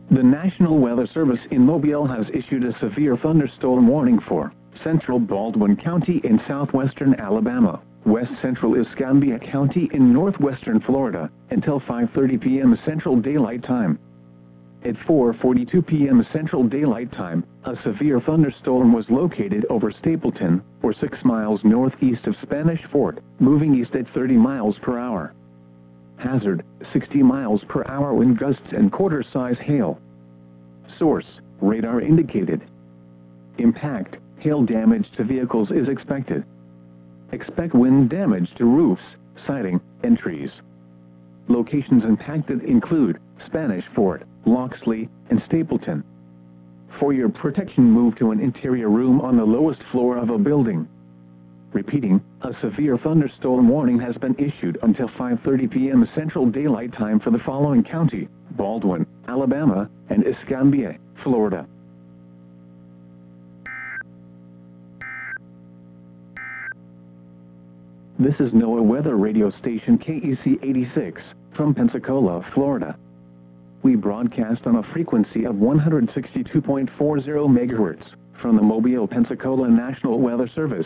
The National Weather Service in Mobile has issued a severe thunderstorm warning for central Baldwin County in southwestern Alabama, west central Escambia County in northwestern Florida, until 5:30 p.m. Central Daylight Time. At 4:42 p.m. Central Daylight Time, a severe thunderstorm was located over Stapleton, or 6 miles northeast of Spanish Fort, moving east at 30 miles per hour. Hazard, 60 miles per hour wind gusts and quarter-size hail. Source, radar indicated. Impact, hail damage to vehicles is expected. Expect wind damage to roofs, siding, and trees. Locations impacted include Spanish Fort, Loxley, and Stapleton. For your protection, move to an interior room on the lowest floor of a building. Repeating, a severe thunderstorm warning has been issued until 5:30 p.m. Central Daylight Time for the following county: Baldwin, Alabama, and Escambia, Florida. This is NOAA weather radio station KEC 86, from Pensacola, Florida. We broadcast on a frequency of 162.40 MHz, from the Mobile, Pensacola National Weather Service.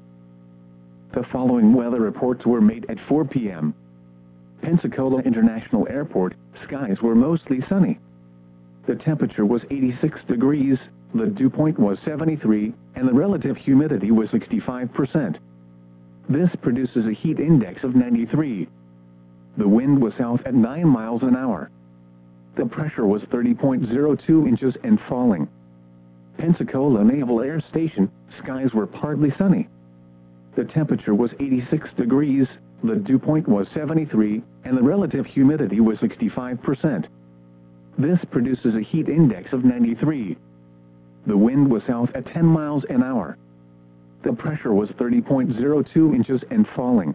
The following weather reports were made at 4 p.m. Pensacola International Airport, skies were mostly sunny. The temperature was 86 degrees, the dew point was 73, and the relative humidity was 65%. This produces a heat index of 93. The wind was south at 9 miles an hour. The pressure was 30.02 inches and falling. Pensacola Naval Air Station, skies were partly sunny. The temperature was 86 degrees, the dew point was 73, and the relative humidity was 65%. This produces a heat index of 93. The wind was south at 10 miles an hour. The pressure was 30.02 inches and falling.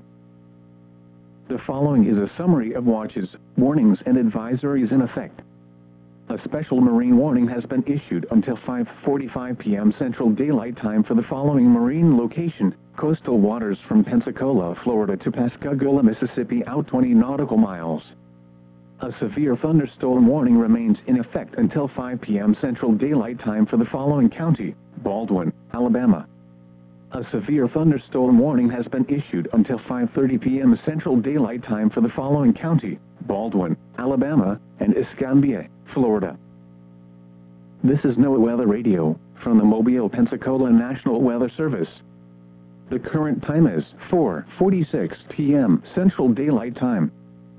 The following is a summary of watches, warnings, and advisories in effect. A special marine warning has been issued until 5:45 p.m. Central Daylight Time for the following marine location: coastal waters from Pensacola, Florida to Pascagoula, Mississippi, out 20 nautical miles. A severe thunderstorm warning remains in effect until 5 p.m. Central Daylight Time for the following county: Baldwin, Alabama. A severe thunderstorm warning has been issued until 5:30 p.m. Central Daylight Time for the following county: Baldwin, Alabama, and Escambia, Florida. This is NOAA Weather Radio, from the Mobile, Pensacola National Weather Service. The current time is 4:46 p.m. Central Daylight Time.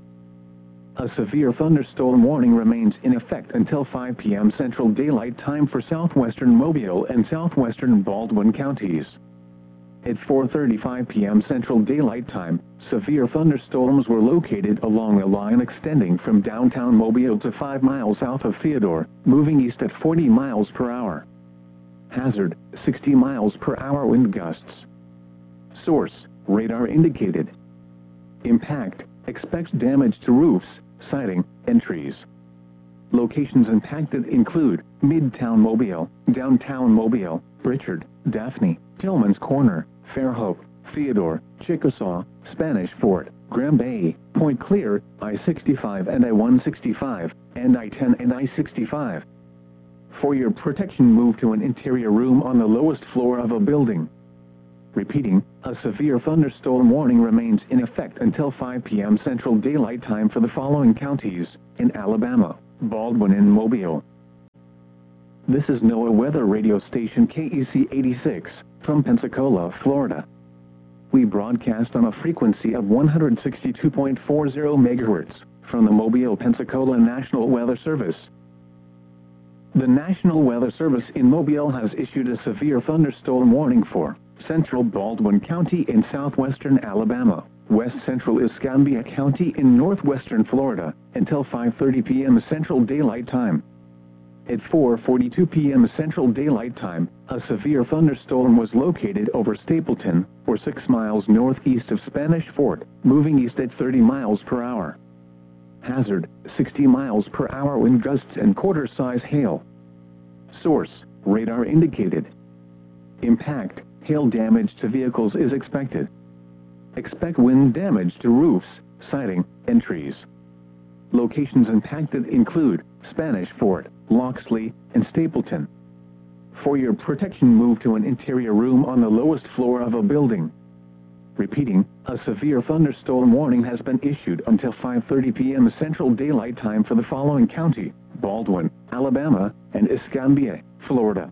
A severe thunderstorm warning remains in effect until 5 p.m. Central Daylight Time for southwestern Mobile and southwestern Baldwin counties. At 4:35 p.m. Central Daylight Time, severe thunderstorms were located along a line extending from downtown Mobile to 5 miles south of Theodore, moving east at 40 miles per hour. Hazard, 60 miles per hour wind gusts. Source, radar indicated. Impact, expects damage to roofs, siding, and trees. Locations impacted include Midtown Mobile, Downtown Mobile, Pritchard, Daphne, Tillman's Corner, Fairhope, Theodore, Chickasaw, Spanish Fort, Graham Bay, Point Clear, I-65 and I-165, and I-10 and I-65. For your protection, move to an interior room on the lowest floor of a building. Repeating, a severe thunderstorm warning remains in effect until 5 p.m. Central Daylight Time for the following counties: in Alabama, Baldwin, and Mobile. This is NOAA weather radio station KEC 86, from Pensacola, Florida. We broadcast on a frequency of 162.40 MHz, from the Mobile, Pensacola National Weather Service. The National Weather Service in Mobile has issued a severe thunderstorm warning for central Baldwin County in southwestern Alabama, west central Escambia County in northwestern Florida, until 5:30 p.m. Central Daylight Time. At 4:42 p.m. Central Daylight Time, a severe thunderstorm was located over Stapleton, or 6 miles northeast of Spanish Fort, moving east at 30 miles per hour. Hazard, 60 miles per hour wind gusts and quarter-size hail. Source, radar indicated. Impact, hail damage to vehicles is expected. Expect wind damage to roofs, siding, and trees. Locations impacted include Spanish Fort, Loxley, and Stapleton. For your protection, move to an interior room on the lowest floor of a building. Repeating, a severe thunderstorm warning has been issued until 5:30 p.m. Central Daylight Time for the following county: Baldwin, Alabama, and Escambia, Florida.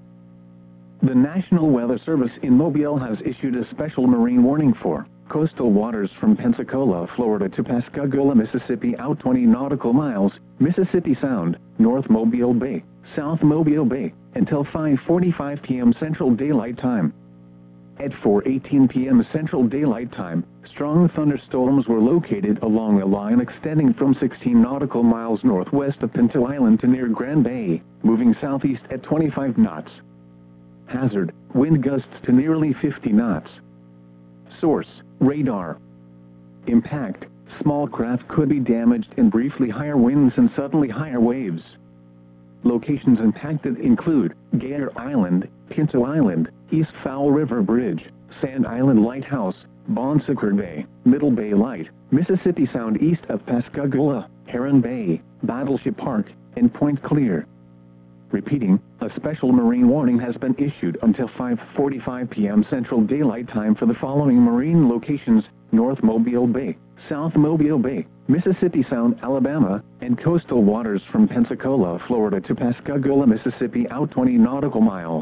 The National Weather Service in Mobile has issued a special marine warning for coastal waters from Pensacola, Florida to Pascagoula, Mississippi out 20 nautical miles, Mississippi Sound, North Mobile Bay, South Mobile Bay, until 5:45 p.m. Central Daylight Time. At 4:18 p.m. Central Daylight Time, strong thunderstorms were located along a line extending from 16 nautical miles northwest of Pinto Island to near Grand Bay, moving southeast at 25 knots. Hazard, wind gusts to nearly 50 knots. Source, radar. Impact, small craft could be damaged in briefly higher winds and suddenly higher waves. Locations impacted include Gare Island, Pinto Island, East Fowl River Bridge, Sand Island Lighthouse, Bon Secours Bay, Middle Bay Light, Mississippi Sound east of Pascagoula, Heron Bay, Battleship Park, and Point Clear. Repeating, a special marine warning has been issued until 5:45 p.m. Central Daylight Time for the following marine locations: North Mobile Bay, South Mobile Bay, Mississippi Sound, Alabama, and coastal waters from Pensacola, Florida to Pascagoula, Mississippi out 20 nautical miles.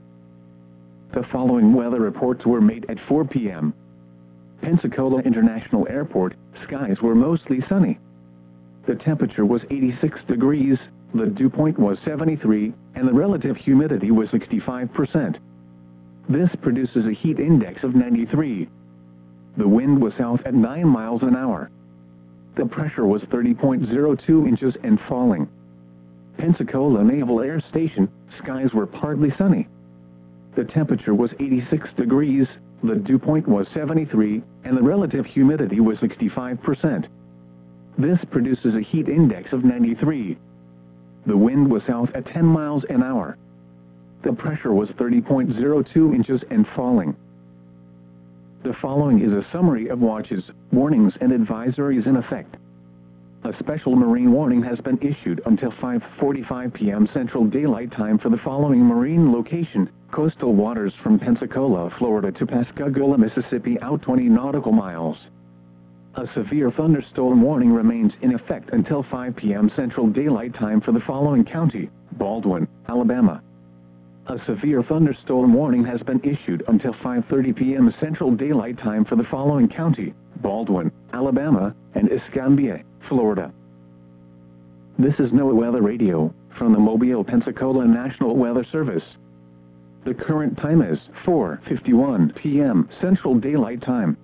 The following weather reports were made at 4 p.m. Pensacola International Airport, skies were mostly sunny. The temperature was 86 degrees, the dew point was 73, and the relative humidity was 65%. This produces a heat index of 93. The wind was south at 9 miles an hour. The pressure was 30.02 inches and falling. Pensacola Naval Air Station, skies were partly sunny. The temperature was 86 degrees, the dew point was 73, and the relative humidity was 65%. This produces a heat index of 93. The wind was south at 10 miles an hour. The pressure was 30.02 inches and falling. The following is a summary of watches, warnings and advisories in effect. A special marine warning has been issued until 5:45 p.m. Central Daylight Time for the following marine location: coastal waters from Pensacola, Florida to Pascagoula, Mississippi out 20 nautical miles. A severe thunderstorm warning remains in effect until 5 p.m. Central Daylight Time for the following county: Baldwin, Alabama. A severe thunderstorm warning has been issued until 5:30 p.m. Central Daylight Time for the following county: Baldwin, Alabama, and Escambia, Florida. This is NOAA Weather Radio, from the Mobile, Pensacola National Weather Service. The current time is 4:51 p.m. Central Daylight Time.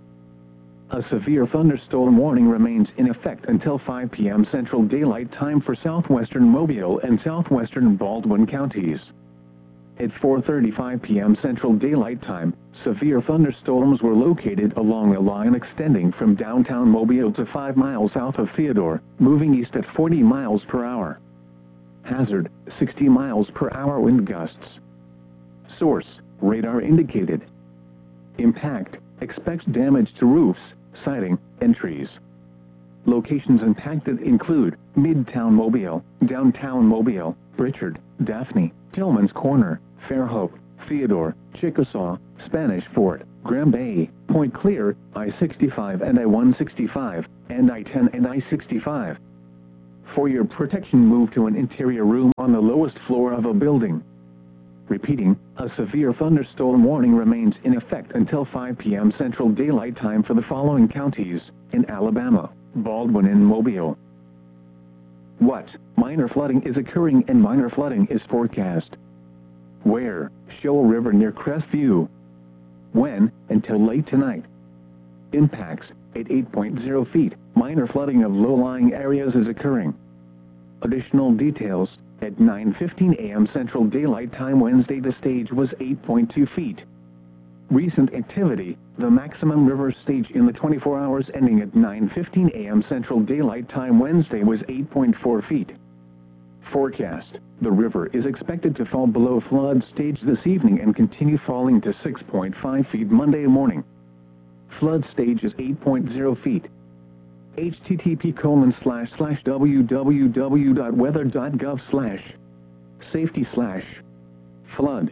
A severe thunderstorm warning remains in effect until 5 p.m. Central Daylight Time for southwestern Mobile and southwestern Baldwin counties. At 4:35 p.m. Central Daylight Time, severe thunderstorms were located along a line extending from downtown Mobile to 5 miles south of Theodore, moving east at 40 miles per hour. Hazard, 60 miles per hour wind gusts. Source, radar indicated. Impact, expects damage to roofs, siding, and trees. Locations impacted include Midtown Mobile, Downtown Mobile, Pritchard, Daphne, Tillman's Corner, Fairhope, Theodore, Chickasaw, Spanish Fort, Grand Bay, Point Clear, I-65 and I-165, and I-10 and I-65. For your protection, move to an interior room on the lowest floor of a building. Repeating, a severe thunderstorm warning remains in effect until 5 p.m. Central Daylight Time for the following counties: in Alabama, Baldwin and Mobile. What? Minor flooding is occurring and minor flooding is forecast. Where? Shoal River near Crestview. When? Until late tonight. Impacts, at 8.0 feet, minor flooding of low-lying areas is occurring. Additional details, at 9:15 a.m. Central Daylight Time Wednesday the stage was 8.2 feet. Recent activity, the maximum river stage in the 24 hours ending at 9:15 a.m. Central Daylight Time Wednesday was 8.4 feet. Forecast, the river is expected to fall below flood stage this evening and continue falling to 6.5 feet Monday morning. Flood stage is 8.0 feet. http://www.weather.gov/safety/flood.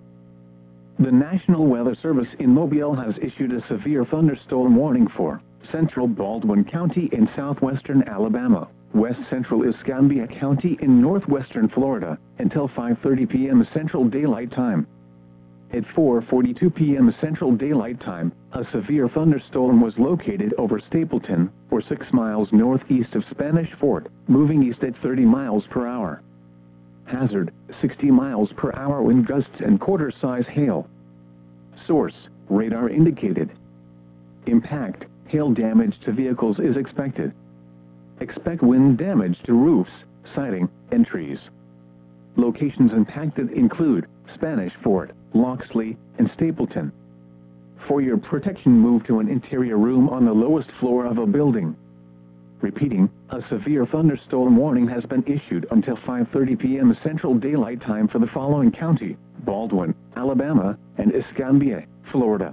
The National Weather Service in Mobile has issued a severe thunderstorm warning for central Baldwin County in southwestern Alabama, west central Escambia County in northwestern Florida, until 5:30 p.m. Central Daylight Time. At 4:42 p.m. Central Daylight Time, a severe thunderstorm was located over Stapleton, or 6 miles northeast of Spanish Fort, moving east at 30 miles per hour. Hazard, 60 miles per hour wind gusts and quarter-size hail. Source, radar indicated. Impact, hail damage to vehicles is expected. Expect wind damage to roofs, siding, and trees. Locations impacted include Spanish Fort, Loxley, and Stapleton. For your protection, move to an interior room on the lowest floor of a building. Repeating, a severe thunderstorm warning has been issued until 5:30 p.m. Central Daylight Time for the following county: Baldwin, Alabama, and Escambia, Florida.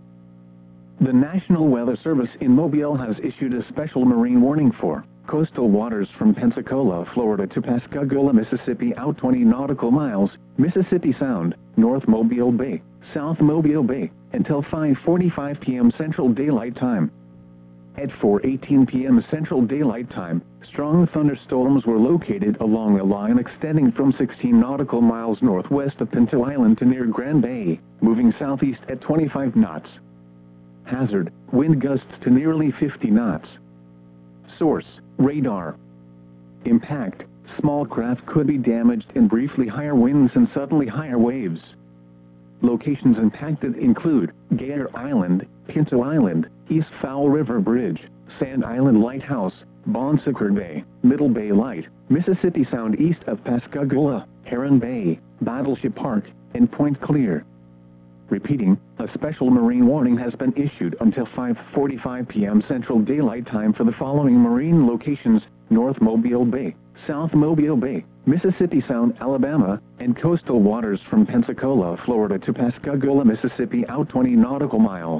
The National Weather Service in Mobile has issued a special marine warning for coastal waters from Pensacola, Florida to Pascagoula, Mississippi out 20 nautical miles, Mississippi Sound, North Mobile Bay, South Mobile Bay, until 5:45 p.m. Central Daylight Time. At 4:18 p.m. Central Daylight Time, strong thunderstorms were located along a line extending from 16 nautical miles northwest of Pinto Island to near Grand Bay, moving southeast at 25 knots. Hazard, wind gusts to nearly 50 knots. Source, radar. Impact, small craft could be damaged in briefly higher winds and suddenly higher waves. Locations impacted include Gare Island, Pinto Island, East Fowl River Bridge, Sand Island Lighthouse, Bon Secours Bay, Middle Bay Light, Mississippi Sound east of Pascagoula, Heron Bay, Battleship Park, and Point Clear. Repeating, a special marine warning has been issued until 5:45 p.m. Central Daylight Time for the following marine locations: North Mobile Bay, South Mobile Bay, Mississippi Sound, Alabama, and coastal waters from Pensacola, Florida to Pascagoula, Mississippi out 20 nautical miles.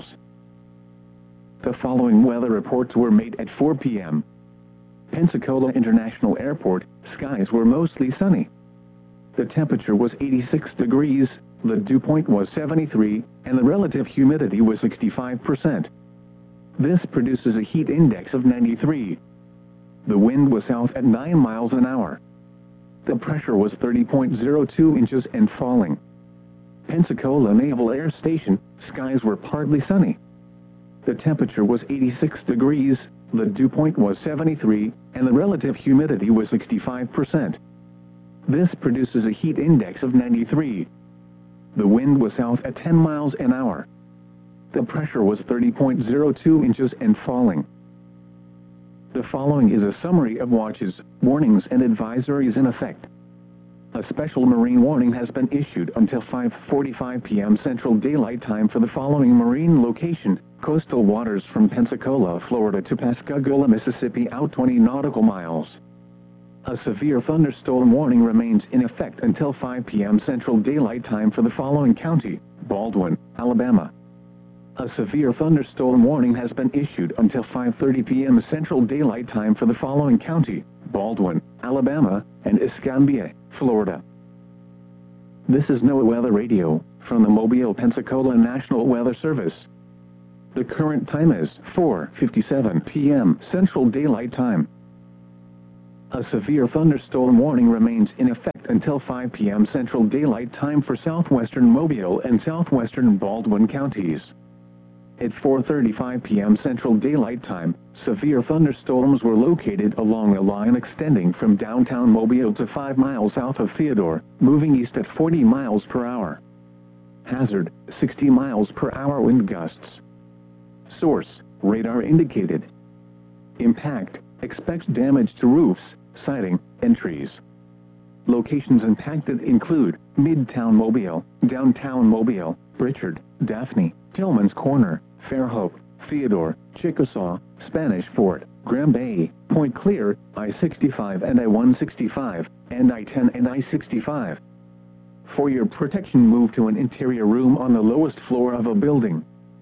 The following weather reports were made at 4 p.m. Pensacola International Airport, skies were mostly sunny. The temperature was 86 degrees, the dew point was 73, and the relative humidity was 65%. This produces a heat index of 93. The wind was south at 9 miles an hour. The pressure was 30.02 inches and falling. Pensacola Naval Air Station, skies were partly sunny. The temperature was 86 degrees, the dew point was 73, and the relative humidity was 65%. This produces a heat index of 93. The wind was south at 10 miles an hour. The pressure was 30.02 inches and falling. The following is a summary of watches, warnings and advisories in effect. A special marine warning has been issued until 5:45 p.m. Central Daylight Time for the following marine location: coastal waters from Pensacola, Florida to Pascagoula, Mississippi out 20 nautical miles. A severe thunderstorm warning remains in effect until 5 p.m. Central Daylight Time for the following county: Baldwin, Alabama. A severe thunderstorm warning has been issued until 5:30 p.m. Central Daylight Time for the following county: Baldwin, Alabama, and Escambia, Florida. This is NOAA Weather Radio, from the Mobile, Pensacola National Weather Service. The current time is 4:57 p.m. Central Daylight Time. A severe thunderstorm warning remains in effect until 5 p.m. Central Daylight Time for southwestern Mobile and southwestern Baldwin counties. At 4:35 p.m. Central Daylight Time, severe thunderstorms were located along a line extending from downtown Mobile to 5 miles south of Theodore, moving east at 40 miles per hour. Hazard, 60 miles per hour wind gusts. Source, radar indicated. Impact, expects damage to roofs, siding, and trees. Locations impacted include Midtown Mobile, Downtown Mobile, Pritchard, Daphne, Tillman's Corner, Fairhope, Theodore, Chickasaw, Spanish Fort, Grand Bay, Point Clear, I-65 and I-165, and I-10 and I-65. For your protection, move to an interior room on the lowest floor of a building.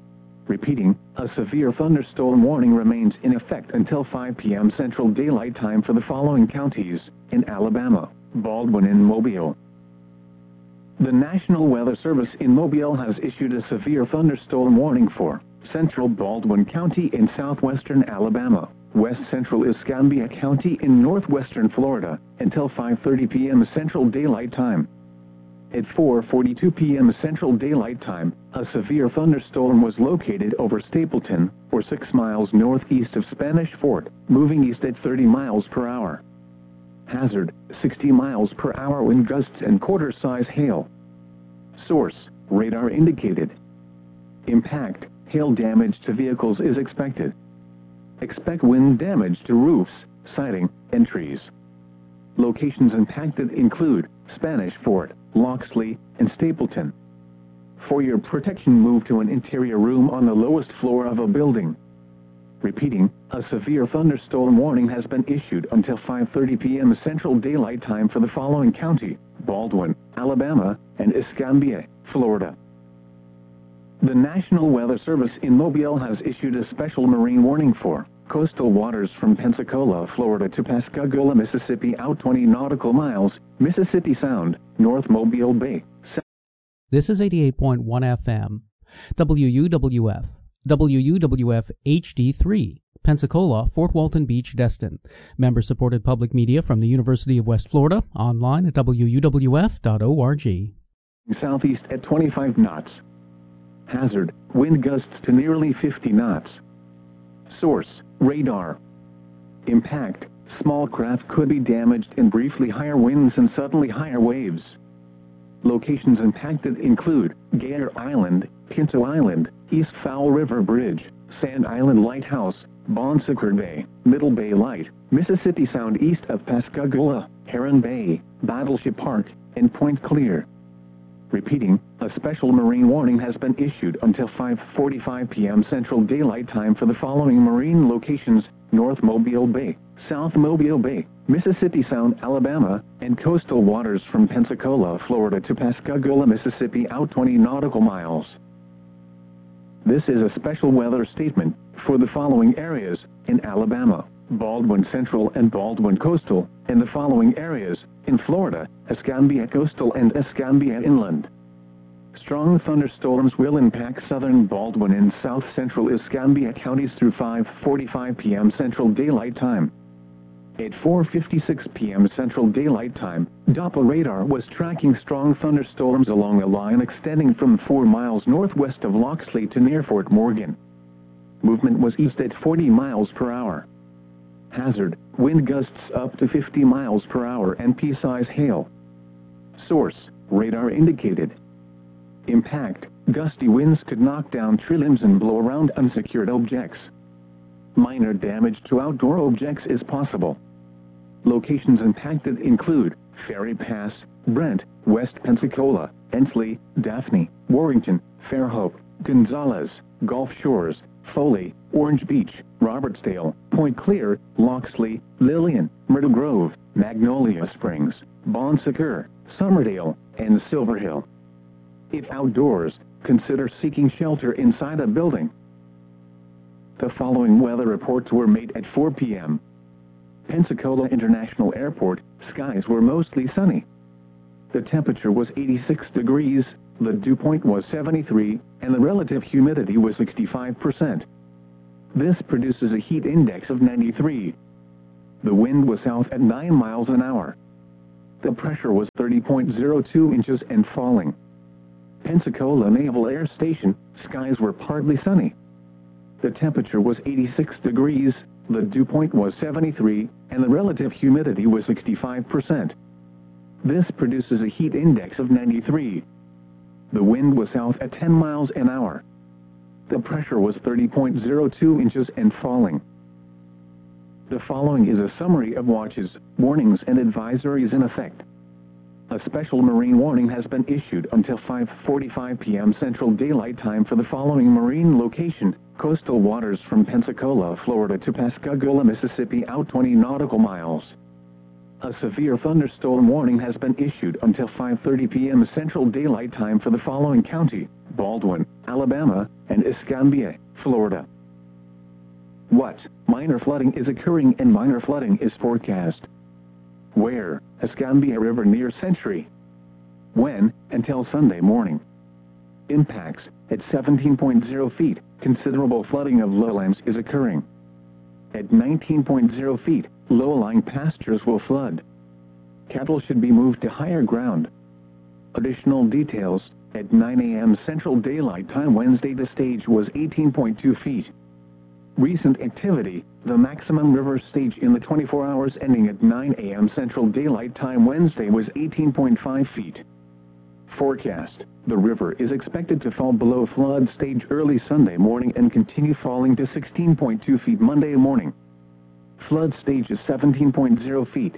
Repeating, a severe thunderstorm warning remains in effect until 5 p.m. Central Daylight Time for the following counties: in Alabama, Baldwin and Mobile. The National Weather Service in Mobile has issued a severe thunderstorm warning for central Baldwin County in southwestern Alabama, west central Escambia County in northwestern Florida, until 5:30 p.m. Central Daylight Time. At 4:42 p.m. Central Daylight Time, a severe thunderstorm was located over Stapleton, or 6 miles northeast of Spanish Fort, moving east at 30 miles per hour. Hazard, 60 miles per hour wind gusts and quarter-size hail. Source, radar indicated. Impact, hail damage to vehicles is expected. Expect wind damage to roofs, siding, and trees. Locations impacted include Spanish Fort, Loxley, and Stapleton. For your protection, move to an interior room on the lowest floor of a building. Repeating, a severe thunderstorm warning has been issued until 5:30 p.m. Central Daylight Time for the following county: Baldwin, Alabama, and Escambia, Florida. The National Weather Service in Mobile has issued a special marine warning for coastal waters from Pensacola, Florida to Pascagoula, Mississippi out 20 nautical miles, Mississippi Sound, North Mobile Bay. This is 88.1 FM, WUWF, WUWF HD3, Pensacola, Fort Walton Beach, Destin. Member-supported public media from the University of West Florida, online at wuwf.org. Southeast at 25 knots. Hazard, wind gusts to nearly 50 knots. Source, radar. Impact, small craft could be damaged in briefly higher winds and suddenly higher waves. Locations impacted include Gator Island, Pinto Island, East Fowl River Bridge, Sand Island Lighthouse, Bon Secours Bay, Middle Bay Light, Mississippi Sound east of Pascagoula, Heron Bay, Battleship Park, and Point Clear. Repeating, a special marine warning has been issued until 5:45 p.m. Central Daylight Time for the following marine locations: North Mobile Bay, South Mobile Bay, Mississippi Sound, Alabama, and coastal waters from Pensacola, Florida to Pascagoula, Mississippi out 20 nautical miles. This is a special weather statement for the following areas: in Alabama, Baldwin Central and Baldwin Coastal, and the following areas: in Florida, Escambia Coastal and Escambia Inland. Strong thunderstorms will impact southern Baldwin and south-central Escambia counties through 5:45 p.m. Central Daylight Time. At 4:56 p.m. Central Daylight Time, Doppler radar was tracking strong thunderstorms along a line extending from 4 miles northwest of Loxley to near Fort Morgan. Movement was east at 40 miles per hour. Hazard, wind gusts up to 50 miles per hour and pea-size hail. Source, radar indicated. Impact, gusty winds could knock down tree limbs and blow around unsecured objects. Minor damage to outdoor objects is possible. Locations impacted include Ferry Pass, Brent, West Pensacola, Ensley, Daphne, Warrington, Fairhope, Gonzales, Gulf Shores, Foley, Orange Beach, Robertsdale, Point Clear, Loxley, Lillian, Myrtle Grove, Magnolia Springs, Bon Secours, Summerdale, and Silver Hill. If outdoors, consider seeking shelter inside a building. The following weather reports were made at 4 p.m. Pensacola International Airport, skies were mostly sunny. The temperature was 86 degrees, the dew point was 73, and the relative humidity was 65%. This produces a heat index of 93. The wind was south at 9 miles an hour. The pressure was 30.02 inches and falling. Pensacola Naval Air Station, skies were partly sunny. The temperature was 86 degrees, the dew point was 73, and the relative humidity was 65%. This produces a heat index of 93. The wind was south at 10 miles an hour. The pressure was 30.02 inches and falling. The following is a summary of watches, warnings, and advisories in effect. A special marine warning has been issued until 5:45 p.m. Central Daylight Time for the following marine location: coastal waters from Pensacola, Florida to Pascagoula, Mississippi out 20 nautical miles. A severe thunderstorm warning has been issued until 5:30 p.m. Central Daylight Time for the following county: Baldwin, Alabama, and Escambia, Florida. What? Minor flooding is occurring and minor flooding is forecast. Where? Escambia River near Century. When? Until Sunday morning. Impacts: at 17.0 feet, considerable flooding of lowlands is occurring. At 19.0 feet, low-lying pastures will flood. Cattle should be moved to higher ground. Additional details: at 9 a.m. Central Daylight Time Wednesday the stage was 18.2 feet. Recent activity: the maximum river stage in the 24 hours ending at 9 a.m. Central Daylight Time Wednesday was 18.5 feet. Forecast: the river is expected to fall below flood stage early Sunday morning and continue falling to 16.2 feet Monday morning. Flood stage is 17.0 feet.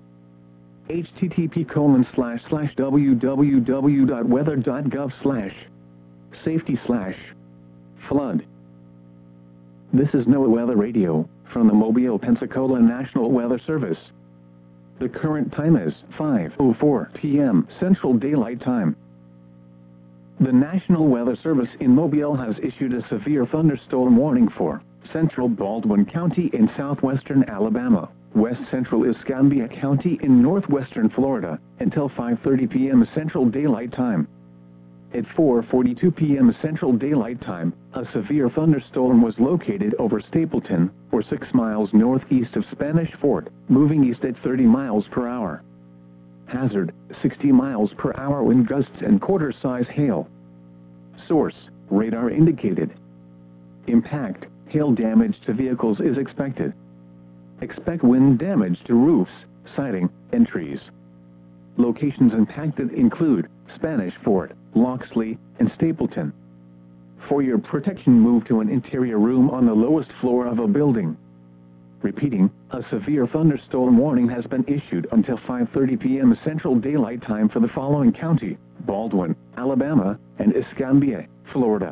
http://www.weather.gov/safety/flood. This is NOAA Weather Radio, from the Mobile, Pensacola National Weather Service. The current time is 5:04 p.m. Central Daylight Time. The National Weather Service in Mobile has issued a severe thunderstorm warning for central Baldwin County in southwestern Alabama, west central Escambia County in northwestern Florida, until 5:30 p.m. Central Daylight Time. At 4:42 p.m. Central Daylight Time, a severe thunderstorm was located over Stapleton, or 6 miles northeast of Spanish Fort, moving east at 30 miles per hour. Hazard: 60 miles per hour wind gusts and quarter-size hail. Source: radar indicated. Impact: hail damage to vehicles is expected. Expect wind damage to roofs, siding, and trees. Locations impacted include Spanish Fort, Loxley, and Stapleton. For your protection, move to an interior room on the lowest floor of a building. Repeating, a severe thunderstorm warning has been issued until 5:30 p.m. Central Daylight Time for the following county: Baldwin, Alabama, and Escambia, Florida.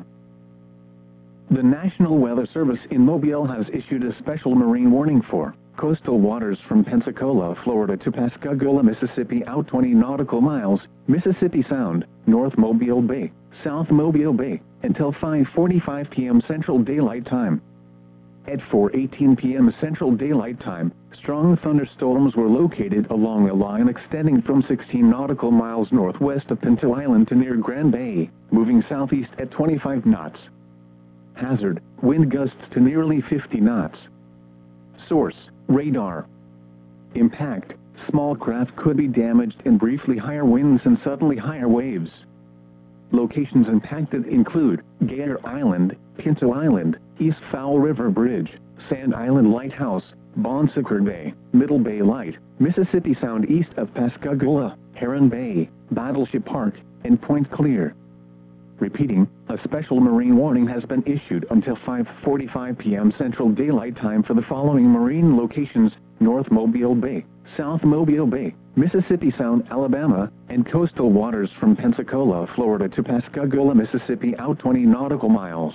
The National Weather Service in Mobile has issued a special marine warning for coastal waters from Pensacola, Florida to Pascagoula, Mississippi out 20 nautical miles, Mississippi Sound, North Mobile Bay, South Mobile Bay, until 5:45 p.m. Central Daylight Time. At 4:18 p.m. Central Daylight Time, strong thunderstorms were located along a line extending from 16 nautical miles northwest of Pinto Island to near Grand Bay, moving southeast at 25 knots. Hazard: wind gusts to nearly 50 knots. Source: radar. Impact: small craft could be damaged and briefly higher winds and suddenly higher waves. Locations impacted include Gator Island, Pinto Island, East Fowl River Bridge, Sand Island Lighthouse, Bon Secours Bay, Middle Bay Light, Mississippi Sound east of Pascagoula, Heron Bay, Battleship Park, and Point Clear. Repeating, a special marine warning has been issued until 5:45 p.m. Central Daylight Time for the following marine locations: North Mobile Bay, South Mobile Bay, Mississippi Sound, Alabama, and coastal waters from Pensacola, Florida to Pascagoula, Mississippi out 20 nautical miles.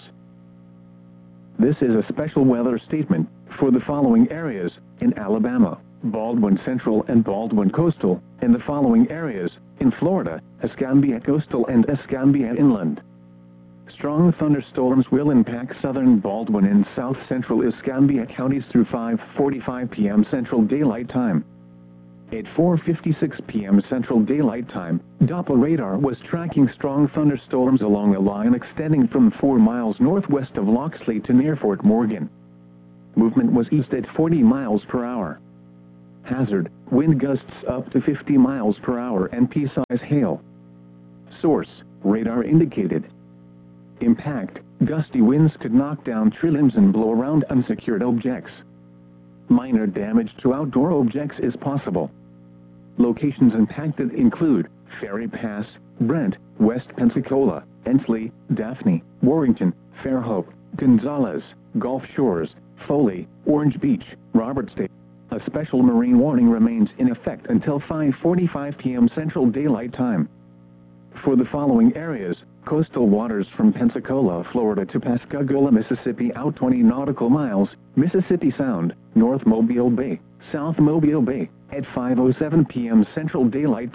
This is a special weather statement for the following areas: in Alabama, Baldwin Central and Baldwin Coastal, and the following areas: in Florida, Escambia Coastal and Escambia Inland. Strong thunderstorms will impact southern Baldwin and south-central Escambia counties through 5:45 p.m. Central Daylight Time. At 4:56 p.m. Central Daylight Time, Doppler radar was tracking strong thunderstorms along a line extending from 4 miles northwest of Loxley to near Fort Morgan. Movement was east at 40 miles per hour. Hazard: wind gusts up to 50 miles per hour and pea-size hail. Source: radar indicated. Impact: gusty winds could knock down tree limbs and blow around unsecured objects. Minor damage to outdoor objects is possible. Locations impacted include Ferry Pass, Brent, West Pensacola, Ensley, Daphne, Warrington, Fairhope, Gonzales, Gulf Shores, Foley, Orange Beach, Roberts State. A special marine warning remains in effect until 5:45 p.m. Central Daylight Time. For the following areas: coastal waters from Pensacola, Florida to Pascagoula, Mississippi out 20 nautical miles, Mississippi Sound, North Mobile Bay, South Mobile Bay. At 5:07 p.m. Central Daylight Time,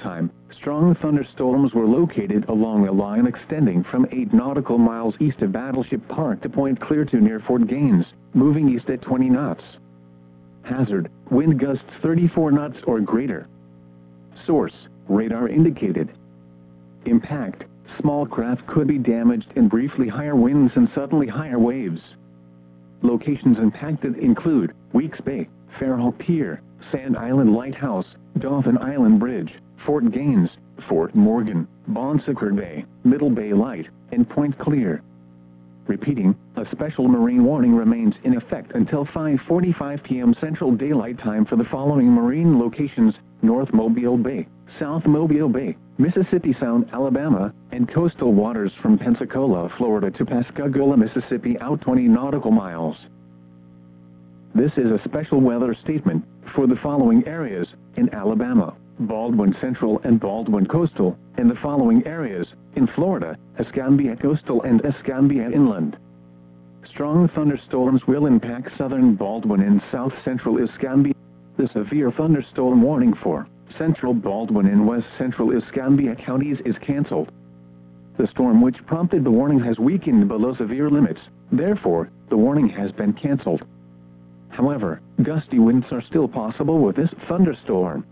Strong thunderstorms were located along a line extending from 8 nautical miles east of Battleship Park to Point Clear to near Fort Gaines, moving east at 20 knots. Hazard, wind gusts 34 knots or greater. Source, radar indicated. Impact, small craft could be damaged in briefly higher winds and suddenly higher waves. Locations impacted include Weeks Bay, Fairhope Pier, Sand Island Lighthouse, Dauphin Island Bridge, Fort Gaines, Fort Morgan, Bon Secours Bay, Middle Bay Light, and Point Clear. Repeating, a special marine warning remains in effect until 5:45 p.m. Central Daylight Time for the following marine locations: North Mobile Bay, South Mobile Bay, Mississippi Sound, Alabama, and coastal waters from Pensacola, Florida to Pascagoula, Mississippi out 20 nautical miles. This is a special weather statement for the following areas: in Alabama, Baldwin Central and Baldwin Coastal, and the following areas: in Florida, Escambia Coastal and Escambia Inland. Strong thunderstorms will impact southern Baldwin and south central Escambia. The severe thunderstorm warning for central Baldwin and west central Escambia counties is canceled. The storm which prompted the warning has weakened below severe limits, therefore, the warning has been canceled. However, gusty winds are still possible with this thunderstorm.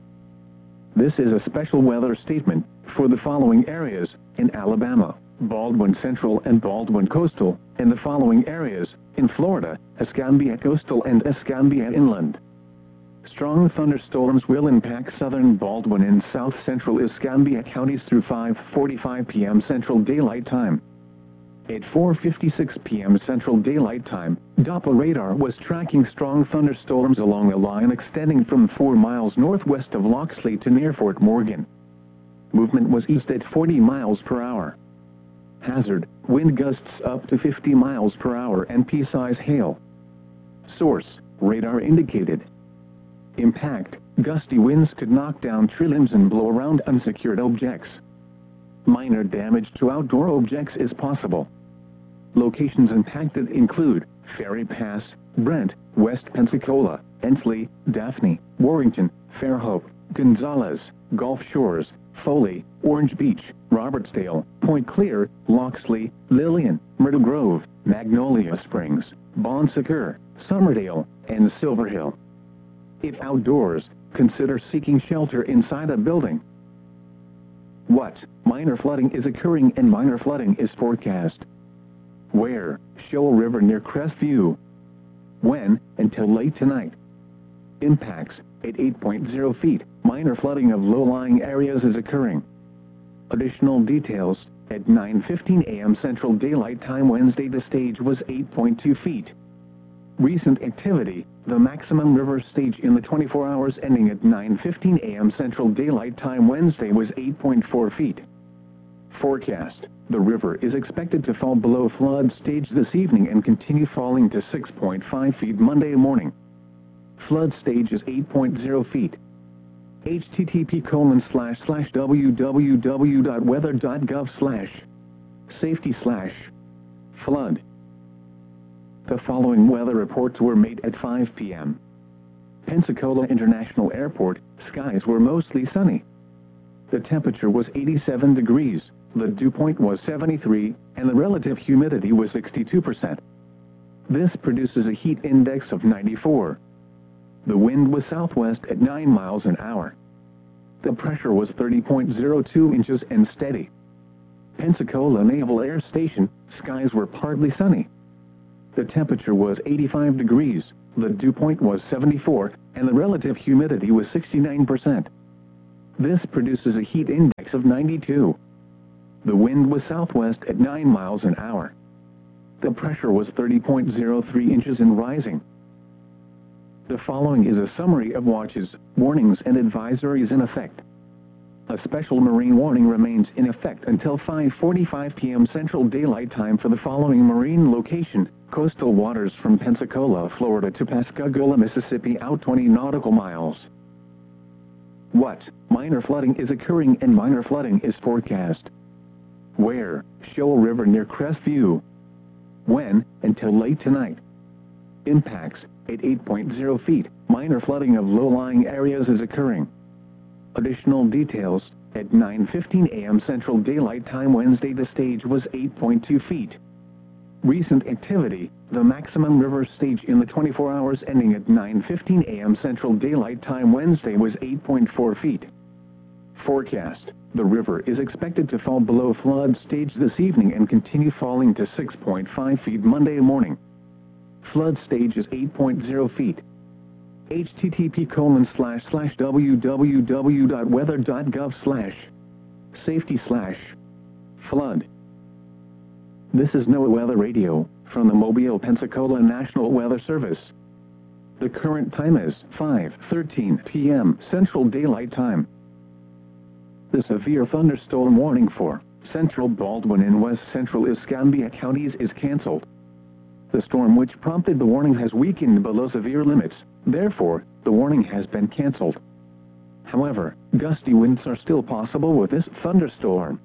This is a special weather statement for the following areas: in Alabama, Baldwin Central and Baldwin Coastal, and the following areas: in Florida, Escambia Coastal and Escambia Inland. Strong thunderstorms will impact southern Baldwin and south central Escambia counties through 5:45 p.m. Central Daylight Time. At 4:56 p.m. Central Daylight Time, Doppler radar was tracking strong thunderstorms along a line extending from 4 miles northwest of Loxley to near Fort Morgan. Movement was east at 40 miles per hour. Hazard, wind gusts up to 50 miles per hour and pea-size hail. Source, radar indicated. Impact, gusty winds could knock down tree limbs and blow around unsecured objects. Minor damage to outdoor objects is possible. Locations impacted include Ferry Pass, Brent, West Pensacola, Ensley, Daphne, Warrington, Fairhope, Gonzales, Gulf Shores, Foley, Orange Beach, Robertsdale, Point Clear, Loxley, Lillian, Myrtle Grove, Magnolia Springs, Bon Secours, Summerdale, and Silver Hill. If outdoors, consider seeking shelter inside a building. What? Minor flooding is occurring and minor flooding is forecast. Where? Shoal River near Crestview. When? Until late tonight. Impacts: at 8.0 feet, minor flooding of low-lying areas is occurring. Additional details: at 9:15 a.m. Central Daylight Time Wednesday the stage was 8.2 feet. Recent activity: the maximum river stage in the 24 hours ending at 9:15 a.m. Central Daylight Time Wednesday was 8.4 feet. Forecast: the river is expected to fall below flood stage this evening and continue falling to 6.5 feet Monday morning. Flood stage is 8.0 feet. http://wweather.gov/safety/flood. The following weather reports were made at 5 p.m. Pensacola International Airport, skies were mostly sunny. The temperature was 87 degrees, the dew point was 73, and the relative humidity was 62%. This produces a heat index of 94. The wind was southwest at 9 miles an hour. The pressure was 30.02 inches and steady. Pensacola Naval Air Station, skies were partly sunny. The temperature was 85 degrees, the dew point was 74, and the relative humidity was 69%. This produces a heat index of 92. The wind was southwest at 9 miles an hour. The pressure was 30.03 inches and rising. The following is a summary of watches, warnings and advisories in effect. A special marine warning remains in effect until 5:45 p.m. Central Daylight Time for the following marine location: coastal waters from Pensacola, Florida to Pascagoula, Mississippi out 20 nautical miles. What? Minor flooding is occurring and minor flooding is forecast. Where? Shoal River near Crestview. When? Until late tonight. Impacts: at 8.0 feet, minor flooding of low-lying areas is occurring. Additional details: at 9:15 a.m. Central Daylight Time Wednesday, the stage was 8.2 feet. Recent activity: the maximum river stage in the 24 hours ending at 9:15 a.m. Central Daylight Time Wednesday was 8.4 feet. Forecast: the river is expected to fall below flood stage this evening and continue falling to 6.5 feet Monday morning. Flood stage is 8.0 feet. http://www.weather.gov/safety/flood. This is NOAA Weather Radio, from the Mobile, Pensacola National Weather Service. The current time is 5:13 p.m. Central Daylight Time. The severe thunderstorm warning for Central Baldwin and West Central Escambia counties is canceled. The storm which prompted the warning has weakened below severe limits, therefore, the warning has been canceled. However, gusty winds are still possible with this thunderstorm.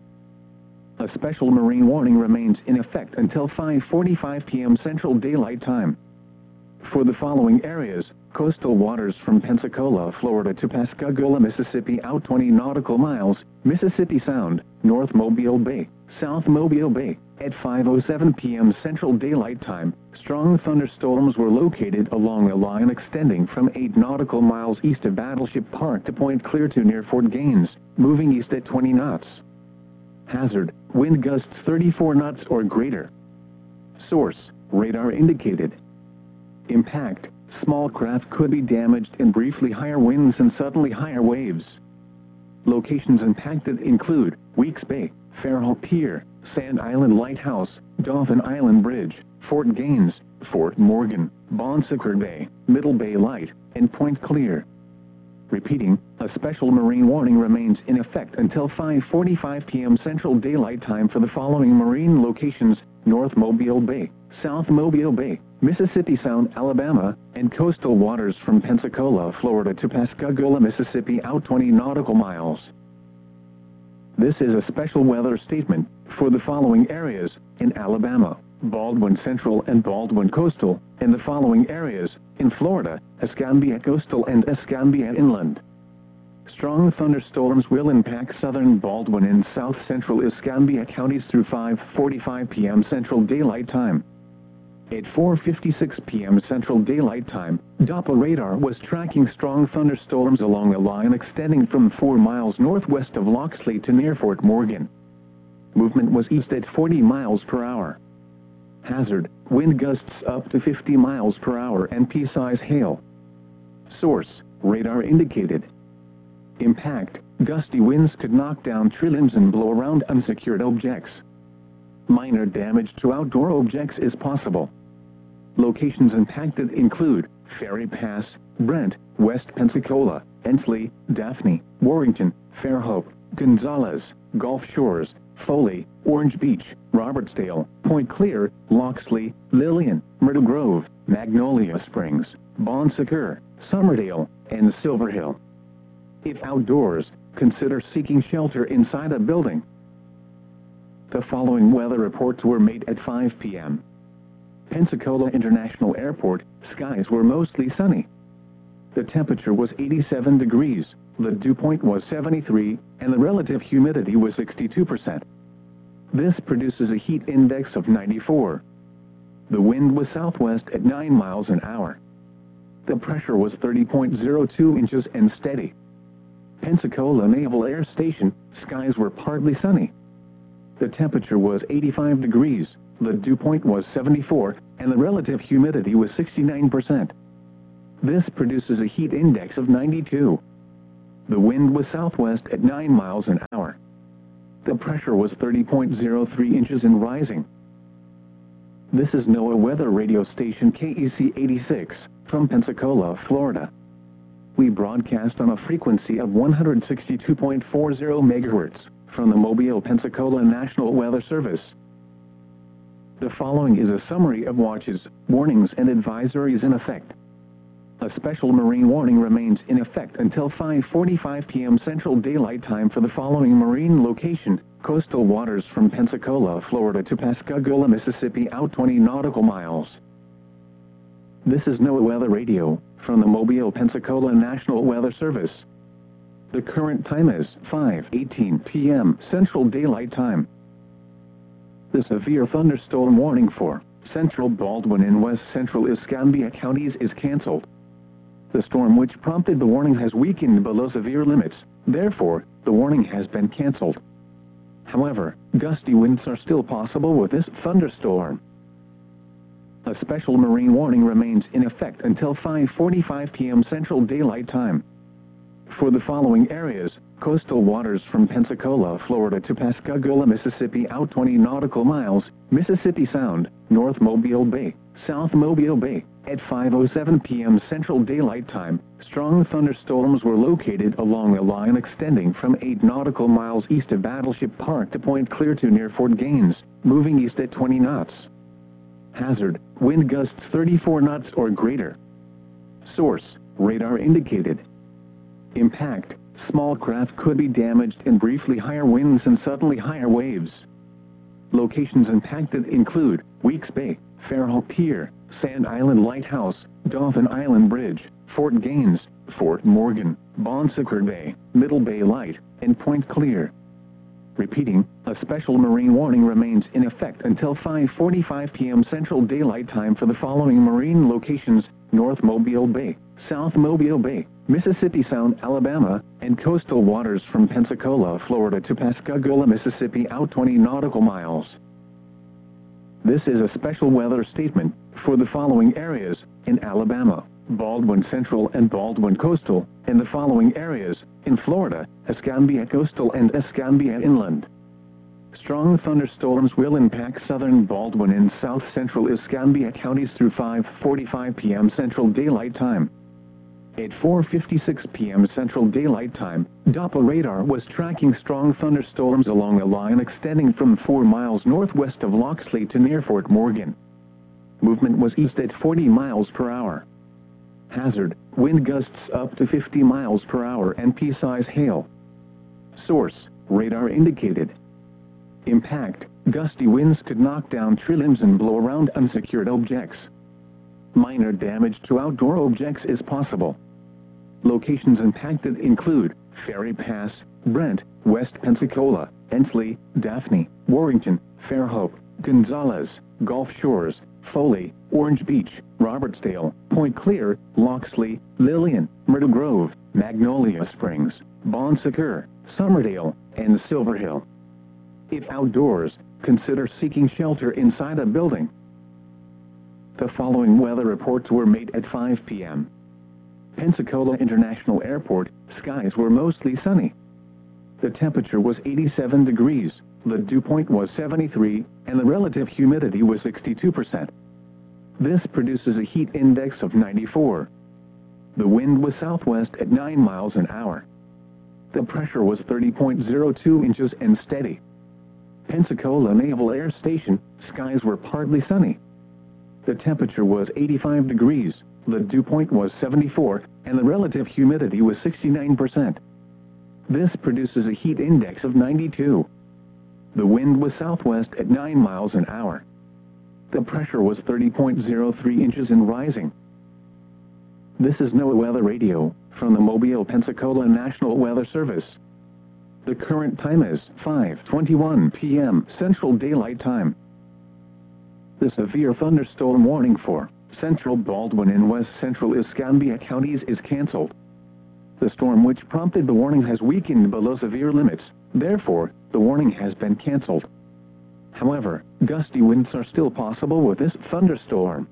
A special marine warning remains in effect until 5:45 p.m. Central Daylight Time. For the following areas: coastal waters from Pensacola, Florida to Pascagoula, Mississippi out 20 nautical miles, Mississippi Sound, North Mobile Bay, South Mobile Bay. At 5:07 p.m. Central Daylight Time, strong thunderstorms were located along a line extending from 8 nautical miles east of Battleship Park to Point Clear to near Fort Gaines, moving east at 20 knots. Hazard: wind gusts 34 knots or greater. Source: radar indicated. Impact: small craft could be damaged in briefly higher winds and suddenly higher waves. Locations impacted include Weeks Bay, Fairhope Pier, Sand Island Lighthouse, Dauphin Island Bridge, Fort Gaines, Fort Morgan, Bon Secours Bay, Middle Bay Light, and Point Clear. Repeating, a special marine warning remains in effect until 5:45 p.m. Central Daylight Time for the following marine locations: North Mobile Bay, South Mobile Bay, Mississippi Sound, Alabama, and coastal waters from Pensacola, Florida to Pascagoula, Mississippi out 20 nautical miles. This is a special weather statement for the following areas: in Alabama, Baldwin Central and Baldwin Coastal, and the following areas: in Florida, Escambia Coastal and Escambia Inland. Strong thunderstorms will impact southern Baldwin and south central Escambia counties through 5:45 p.m. Central Daylight Time. At 4:56 p.m. Central Daylight Time, Doppler radar was tracking strong thunderstorms along a line extending from 4 miles northwest of Loxley to near Fort Morgan. Movement was east at 40 miles per hour. Hazard: wind gusts up to 50 miles per hour and pea-size hail. Source: radar indicated. Impact: gusty winds could knock down tree limbs and blow around unsecured objects. Minor damage to outdoor objects is possible. Locations impacted include Ferry Pass, Brent, West Pensacola, Ensley, Daphne, Warrington, Fairhope, Gonzales, Gulf Shores, Foley, Orange Beach, Robertsdale, Point Clear, Loxley, Lillian, Myrtle Grove, Magnolia Springs, Bon Secours, Summerdale, and Silver Hill. If outdoors, consider seeking shelter inside a building. The following weather reports were made at 5 p.m. Pensacola International Airport, skies were mostly sunny. The temperature was 87 degrees, the dew point was 73, and the relative humidity was 62%. This produces a heat index of 94. The wind was southwest at 9 miles an hour. The pressure was 30.02 inches and steady. Pensacola Naval Air Station, skies were partly sunny. The temperature was 85 degrees, the dew point was 74, and the relative humidity was 69%. This produces a heat index of 92. The wind was southwest at 9 miles an hour. The pressure was 30.03 inches and rising. This is NOAA Weather Radio Station KEC 86, from Pensacola, Florida. We broadcast on a frequency of 162.40 MHz, from the Mobile, Pensacola National Weather Service. The following is a summary of watches, warnings and advisories in effect. A special marine warning remains in effect until 5:45 p.m. Central Daylight Time for the following marine location: coastal waters from Pensacola, Florida to Pascagoula, Mississippi out 20 nautical miles. This is NOAA Weather Radio, from the Mobile, Pensacola National Weather Service. The current time is 5:18 p.m. Central Daylight Time. The severe thunderstorm warning for Central Baldwin and West Central Escambia counties is canceled. The storm which prompted the warning has weakened below severe limits, therefore, the warning has been canceled. However, gusty winds are still possible with this thunderstorm. A special marine warning remains in effect until 5:45 p.m. Central Daylight Time. For the following areas, coastal waters from Pensacola, Florida to Pascagoula, Mississippi out 20 nautical miles, Mississippi Sound, North Mobile Bay, South Mobile Bay. At 5:07 p.m. Central Daylight Time, strong thunderstorms were located along a line extending from 8 nautical miles east of Battleship Park to Point Clear to near Fort Gaines, moving east at 20 knots. Hazard, wind gusts 34 knots or greater. Source, radar indicated. Impact, small craft could be damaged in briefly higher winds and suddenly higher waves. Locations impacted include Weeks Bay, Fairhope Pier, Sand Island Lighthouse, Dauphin Island Bridge, Fort Gaines, Fort Morgan, Bon Secours Bay, Middle Bay Light, and Point Clear. Repeating, a special marine warning remains in effect until 5:45 p.m. Central Daylight Time for the following marine locations: North Mobile Bay, South Mobile Bay, Mississippi Sound, Alabama, and coastal waters from Pensacola, Florida to Pascagoula, Mississippi out 20 nautical miles. This is a special weather statement for the following areas in Alabama: Baldwin Central and Baldwin Coastal, and the following areas in Florida: Escambia Coastal and Escambia Inland. Strong thunderstorms will impact southern Baldwin and south central Escambia counties through 5:45 p.m. Central Daylight Time. At 4:56 p.m. Central Daylight Time, Doppler radar was tracking strong thunderstorms along a line extending from 4 miles northwest of Loxley to near Fort Morgan. Movement was east at 40 miles per hour. Hazard, wind gusts up to 50 miles per hour and pea-size hail. Source, radar indicated. Impact, gusty winds could knock down tree limbs and blow around unsecured objects. Minor damage to outdoor objects is possible. Locations impacted include Ferry Pass, Brent, West Pensacola, Ensley, Daphne, Warrington, Fairhope, Gonzales, Gulf Shores, Foley, Orange Beach, Robertsdale, Point Clear, Loxley, Lillian, Myrtle Grove, Magnolia Springs, Bon Secours, Summerdale, and Silver Hill. If outdoors, consider seeking shelter inside a building. The following weather reports were made at 5 p.m. Pensacola International Airport, skies were mostly sunny. The temperature was 87 degrees, the dew point was 73, and the relative humidity was 62%. This produces a heat index of 94. The wind was southwest at 9 miles an hour. The pressure was 30.02 inches and steady. Pensacola Naval Air Station, skies were partly sunny. The temperature was 85 degrees, the dew point was 74, and the relative humidity was 69%. This produces a heat index of 92. The wind was southwest at 9 miles an hour. The pressure was 30.03 inches and rising. This is NOAA Weather Radio, from the Mobile, Pensacola National Weather Service. The current time is 5:21 p.m. Central Daylight Time. The severe thunderstorm warning for Central Baldwin and West Central Escambia counties is canceled. The storm which prompted the warning has weakened below severe limits, therefore, the warning has been canceled. However, gusty winds are still possible with this thunderstorm.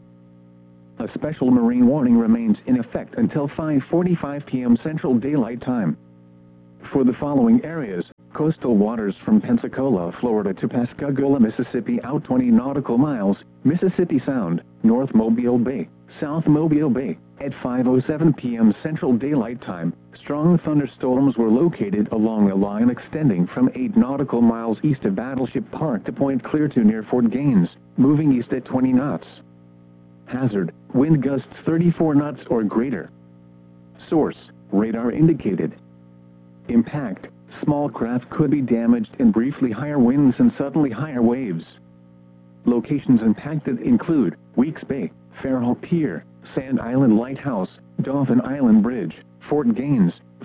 A special marine warning remains in effect until 5:45 p.m. Central Daylight Time. For the following areas, coastal waters from Pensacola, Florida to Pascagoula, Mississippi out 20 nautical miles, Mississippi Sound, North Mobile Bay, South Mobile Bay. At 5:07 p.m. Central Daylight Time, strong thunderstorms were located along a line extending from 8 nautical miles east of Battleship Park to Point Clear to near Fort Gaines, moving east at 20 knots. Hazard, wind gusts 34 knots or greater. Source, radar indicated. Impact, small craft could be damaged in briefly higher winds and suddenly higher waves. Locations impacted include Weeks Bay, Fairhope Pier, Sand Island Lighthouse, Dauphin Island Bridge, Fort Gaines,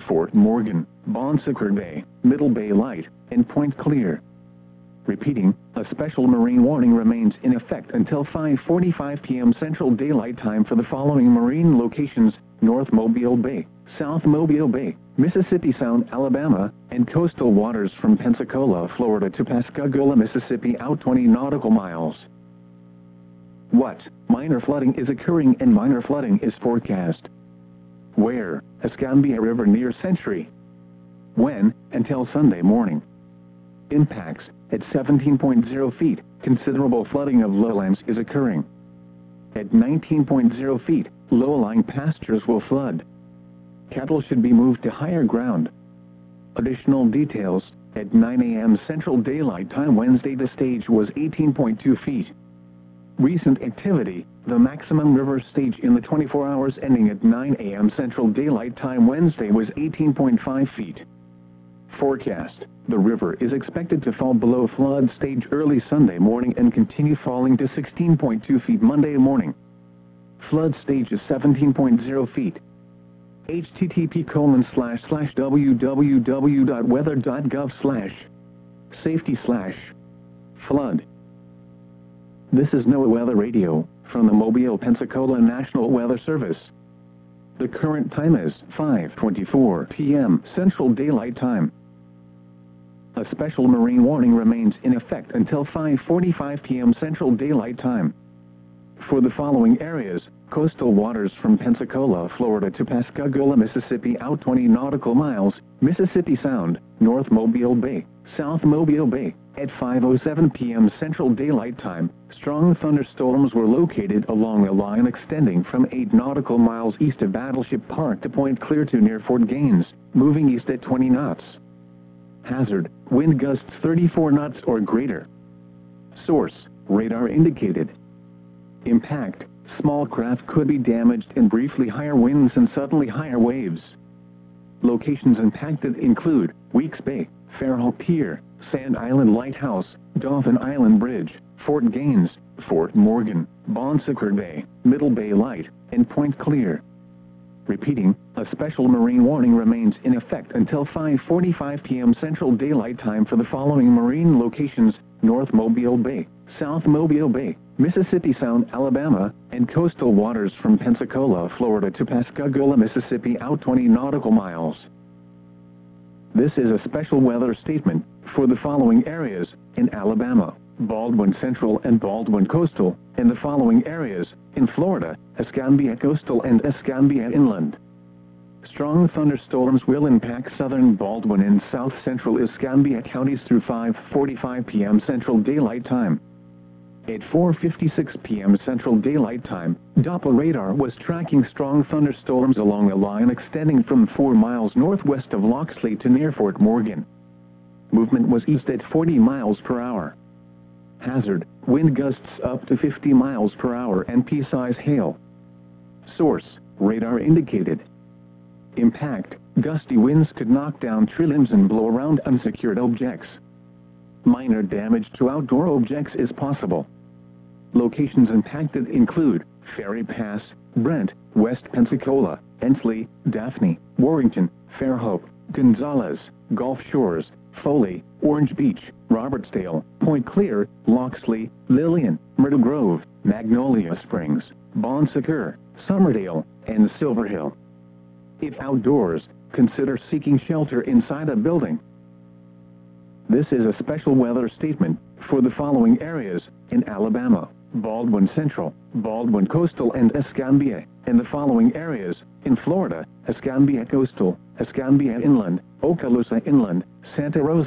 Fort Morgan, Bon Secours Bay, Middle Bay Light, and Point Clear. Repeating, a special marine warning remains in effect until 5:45 p.m. Central Daylight Time for the following marine locations: North Mobile Bay, South Mobile Bay, Mississippi Sound, Alabama, and coastal waters from Pensacola, Florida to Pascagoula, Mississippi out 20 nautical miles. What? Minor flooding is occurring and minor flooding is forecast. Where? Escambia River near Century. When? Until Sunday morning. Impacts: at 17.0 feet, considerable flooding of lowlands is occurring. At 19.0 feet, low-lying pastures will flood. Cattle should be moved to higher ground. Additional details: at 9 a.m. Central Daylight Time Wednesday the stage was 18.2 feet. Recent activity: the maximum river stage in the 24 hours ending at 9 a.m. Central Daylight Time Wednesday was 18.5 feet. Forecast: the river is expected to fall below flood stage early Sunday morning and continue falling to 16.2 feet Monday morning. Flood stage is 17.0 feet. http://wweather.gov/safety/flood. This is NOAA Weather Radio, from the Mobile, Pensacola National Weather Service. The current time is 5:24 p.m. Central Daylight Time. A special marine warning remains in effect until 5:45 p.m. Central Daylight Time. For the following areas: coastal waters from Pensacola, Florida to Pascagoula, Mississippi out 20 nautical miles, Mississippi Sound, North Mobile Bay, South Mobile Bay. At 5:07 p.m. Central Daylight Time, strong thunderstorms were located along a line extending from 8 nautical miles east of Battleship Park to Point Clear to near Fort Gaines, moving east at 20 knots. Hazard: wind gusts 34 knots or greater. Source: radar indicated. Impact: small craft could be damaged and briefly higher winds and suddenly higher waves. Locations impacted include Weeks Bay, Fairhope Pier, Sand Island Lighthouse, Dauphin Island Bridge, Fort Gaines, Fort Morgan, Bon Secours Bay, Middle Bay Light, and Point Clear. Repeating, a special marine warning remains in effect until 5:45 p.m. Central Daylight Time for the following marine locations: North Mobile Bay, South Mobile Bay, Mississippi Sound, Alabama, and coastal waters from Pensacola, Florida to Pascagoula, Mississippi out 20 nautical miles. This is a special weather statement for the following areas: in Alabama, Baldwin Central and Baldwin Coastal, and the following areas: in Florida, Escambia Coastal and Escambia Inland. Strong thunderstorms will impact southern Baldwin and south central Escambia counties through 5:45 p.m. Central Daylight Time. At 4:56 p.m. Central Daylight Time, Doppler radar was tracking strong thunderstorms along a line extending from 4 miles northwest of Loxley to near Fort Morgan. Movement was east at 40 miles per hour. Hazard: wind gusts up to 50 miles per hour and pea-size hail. Source: radar indicated. Impact: gusty winds could knock down tree limbs and blow around unsecured objects. Minor damage to outdoor objects is possible. Locations impacted include Ferry Pass, Brent, West Pensacola, Ensley, Daphne, Warrington, Fairhope, Gonzales, Gulf Shores, Foley, Orange Beach, Robertsdale, Point Clear, Loxley, Lillian, Myrtle Grove, Magnolia Springs, Bon Secours, Summerdale, and Silver Hill. If outdoors, consider seeking shelter inside a building. This is a special weather statement for the following areas: in Alabama, Baldwin Central, Baldwin Coastal and Escambia, and the following areas: in Florida, Escambia Coastal, Escambia Inland, Okaloosa Inland, Santa Rosa